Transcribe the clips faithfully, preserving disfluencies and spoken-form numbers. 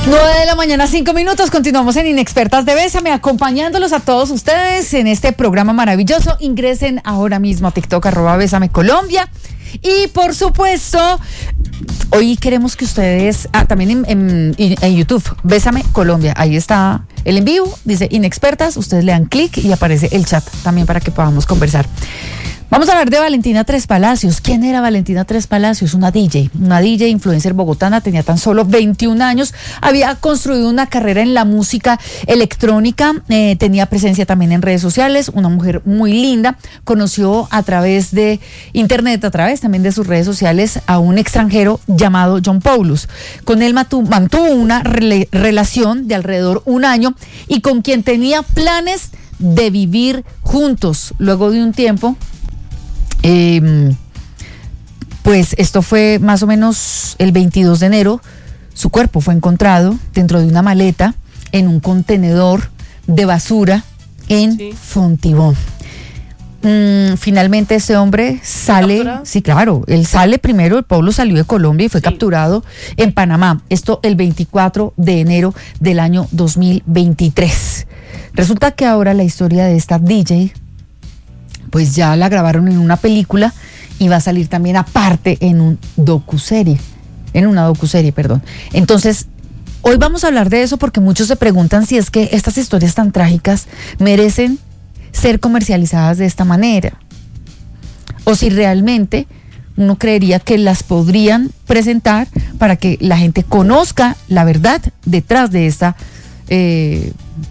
nueve de la mañana, cinco minutos. Continuamos en Inexpertas de Bésame, acompañándolos a todos ustedes en este programa maravilloso. Ingresen ahora mismo a TikTok, arroba Bésame Colombia. Y por supuesto, hoy queremos que ustedes, ah, también en, en, en YouTube, Bésame Colombia, ahí está el en vivo, dice Inexpertas, ustedes le dan clic y aparece el chat también para que podamos conversar. Vamos a hablar de Valentina Tres Palacios. ¿Quién era Valentina Tres Palacios? Una D J, una D J influencer bogotana, tenía tan solo veintiún años, había construido una carrera en la música electrónica, eh, tenía presencia también en redes sociales, una mujer muy linda, conoció a través de internet, a través también de sus redes sociales, a un extranjero llamado John Paulus. Con él mantuvo, mantuvo una rela- relación de alrededor un año y con quien tenía planes de vivir juntos. Luego de un tiempo, Eh, pues esto fue más o menos el veintidós de enero, su cuerpo fue encontrado dentro de una maleta en un contenedor de basura en sí. Fontibón. Mm, finalmente ese hombre sale, ¿capturado? Sí, claro, él sale primero, el pueblo salió de Colombia y fue sí. capturado en Panamá, esto el veinticuatro de enero del año dos mil veintitrés. Resulta que ahora la historia de esta D J pues ya la grabaron en una película y va a salir también aparte en un docuserie, en una docuserie, perdón. Entonces, hoy vamos a hablar de eso porque muchos se preguntan si es que estas historias tan trágicas merecen ser comercializadas de esta manera, o si realmente uno creería que las podrían presentar para que la gente conozca la verdad detrás de esta Eh,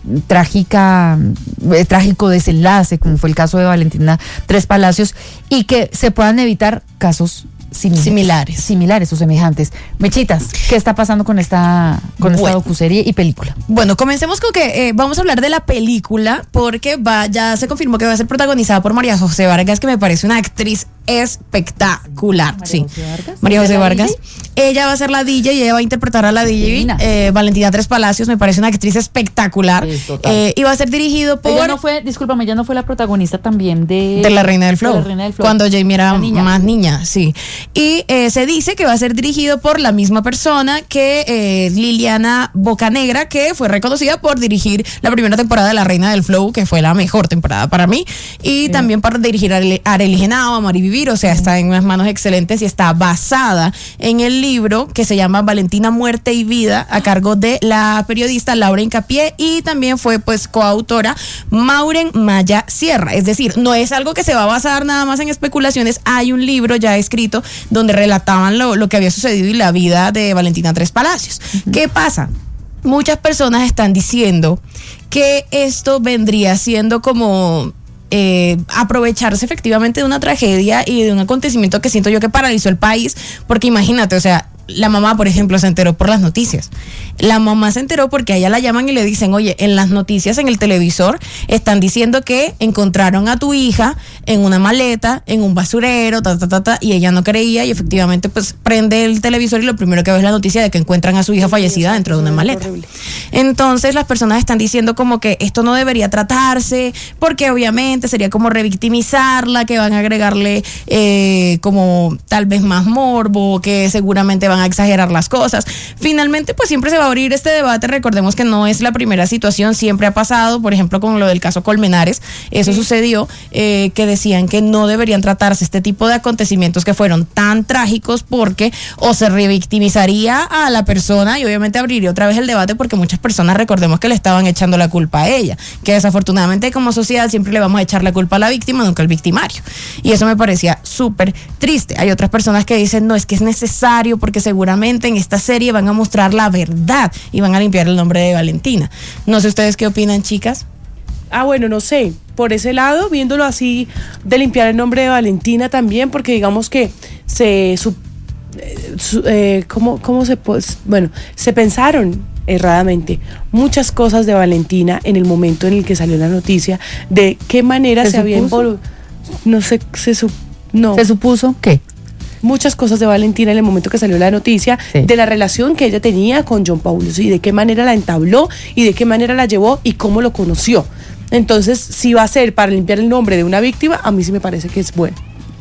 trágica, eh, trágico desenlace, como fue el caso de Valentina Tres Palacios, y que se puedan evitar casos similares, similares, similares o semejantes. Mechitas, ¿qué está pasando con esta, con bueno, esta docuserie y película? Bueno, comencemos con que eh, vamos a hablar de la película porque va, ya se confirmó que va a ser protagonizada por María José Vargas, que me parece una actriz espectacular. María sí. José Vargas. María José Vargas. Ella va a ser la D J y ella va a interpretar a la D J. Eh, Valentina Tres Palacios me parece una actriz espectacular. Sí, eh, y va a ser dirigido por. Ella no fue, discúlpame, ella no fue la protagonista también de. De La Reina del Flow. De La Reina del Flow. Cuando Jamie era niña. más niña, sí. Y eh, se dice que va a ser dirigido por la misma persona que eh, Liliana Bocanegra, que fue reconocida por dirigir la primera temporada de La Reina del Flow, que fue la mejor temporada para mí. Y sí. también para dirigir a Arely Genao, a Mari Vivir, o sea, está en unas manos excelentes y está basada en el libro que se llama Valentina, Muerte y Vida, a cargo de la periodista Laura Hincapié, y también fue pues coautora Mauren Maya Sierra. Es decir, no es algo que se va a basar nada más en especulaciones, hay un libro ya escrito donde relataban lo, lo que había sucedido y la vida de Valentina Tres Palacios. Uh-huh. ¿Qué pasa? Muchas personas están diciendo que esto vendría siendo como Eh, aprovecharse efectivamente de una tragedia y de un acontecimiento que siento yo que paralizó el país, porque imagínate, o sea, la mamá, por ejemplo, se enteró por las noticias. La mamá se enteró porque a ella la llaman y le dicen, oye, en las noticias, en el televisor, están diciendo que encontraron a tu hija en una maleta, en un basurero, ta, ta, ta, ta, y ella no creía, y efectivamente, pues, prende el televisor y lo primero que ve es la noticia de que encuentran a su hija fallecida dentro de una maleta. Entonces, las personas están diciendo como que esto no debería tratarse, porque obviamente sería como revictimizarla, que van a agregarle eh, como tal vez más morbo, que seguramente van a exagerar las cosas. Finalmente, pues siempre se va a abrir este debate. Recordemos que no es la primera situación, siempre ha pasado, por ejemplo, con lo del caso Colmenares, eso sí. sucedió, eh, que decían que no deberían tratarse este tipo de acontecimientos que fueron tan trágicos, porque o se revictimizaría a la persona y obviamente abriría otra vez el debate, porque muchas personas, recordemos que le estaban echando la culpa a ella, que desafortunadamente como sociedad siempre le vamos a echar la culpa a la víctima, nunca al victimario, y eso me parecía súper triste. Hay otras personas que dicen, no, es que es necesario porque seguramente en esta serie van a mostrar la verdad y van a limpiar el nombre de Valentina. No sé ustedes qué opinan, chicas. Ah, bueno, no sé, por ese lado, viéndolo así, de limpiar el nombre de Valentina también, porque digamos que se, su, eh, su, eh, ¿cómo, cómo se, pues, bueno, se pensaron erradamente muchas cosas de Valentina en el momento en el que salió la noticia, de qué manera se, se había involucrado, no sé, se, su, no. ¿Se supuso qué? Muchas cosas de Valentina en el momento que salió la noticia, sí. de la relación que ella tenía con John Paulus y de qué manera la entabló y de qué manera la llevó y cómo lo conoció. Entonces, si va a ser para limpiar el nombre de una víctima, a mí sí me parece que es bueno.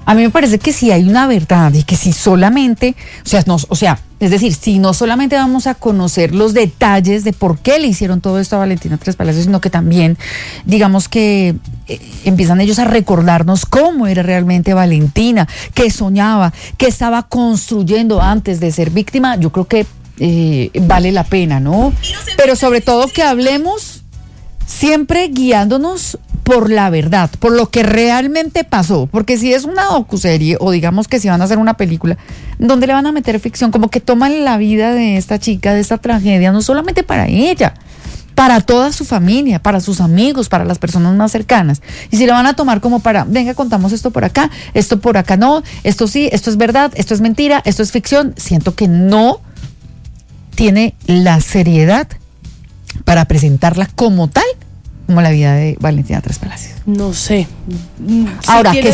A mí me parece que si hay una verdad y que si solamente, o sea, no, o sea, es decir, si no solamente vamos a conocer los detalles de por qué le hicieron todo esto a Valentina Tres Palacios, sino que también, digamos que eh, empiezan ellos a recordarnos cómo era realmente Valentina, qué soñaba, qué estaba construyendo antes de ser víctima, yo creo que eh, vale la pena, ¿no? Pero sobre todo que hablemos siempre guiándonos por la verdad, por lo que realmente pasó, porque si es una docuserie o digamos que si van a hacer una película, ¿dónde le van a meter ficción? Como que toman la vida de esta chica, de esta tragedia, no solamente para ella, para toda su familia, para sus amigos, para las personas más cercanas. Y si la van a tomar como para, venga, contamos esto por acá, esto por acá no, esto sí, esto es verdad, esto es mentira, esto es ficción, siento que no tiene la seriedad para presentarla como tal, como la vida de Valentina Tres Palacios. No sé. Ahora, Si que